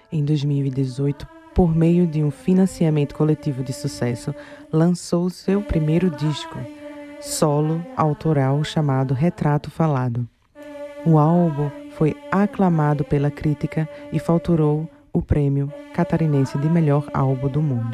Em 2018, por meio de um financiamento coletivo de sucesso, lançou seu primeiro disco solo autoral chamado Retrato Falado. O álbum foi aclamado pela crítica e faturou o prêmio catarinense de melhor álbum do mundo.